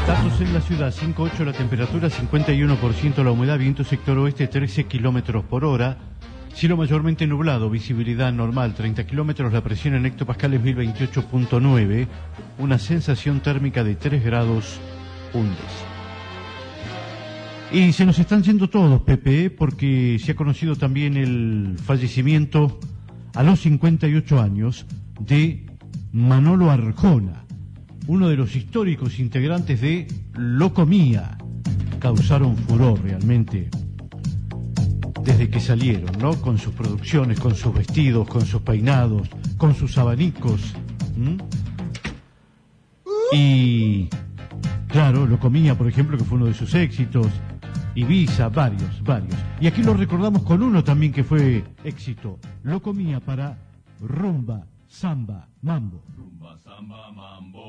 Datos en la ciudad, 5,8 la temperatura, 51% la humedad, viento sector oeste 13 kilómetros por hora, cielo mayormente nublado, visibilidad normal 30 kilómetros, la presión en hectopascales 1028.9, una sensación térmica de 3 grados 1 décimo. Y se nos están yendo todos, Pepe, porque se ha conocido también el fallecimiento a los 58 años de Manolo Arjona, uno de los históricos integrantes de Locomía. Causaron furor realmente desde que salieron, ¿no? Con sus producciones, con sus vestidos, con sus peinados, con sus abanicos. Y claro, Locomía, por ejemplo, que fue uno de sus éxitos. Ibiza, varios. Y aquí lo recordamos con uno también que fue éxito. Locomía para Rumba, Samba, Mambo. Rumba, Samba, Mambo.